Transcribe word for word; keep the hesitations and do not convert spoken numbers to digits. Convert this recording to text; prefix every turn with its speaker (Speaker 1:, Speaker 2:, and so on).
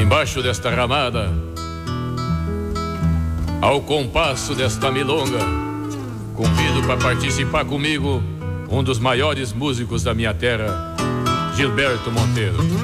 Speaker 1: Embaixo desta ramada, ao compasso desta milonga, convido para participar comigo um dos maiores músicos da minha terra, Gilberto Monteiro.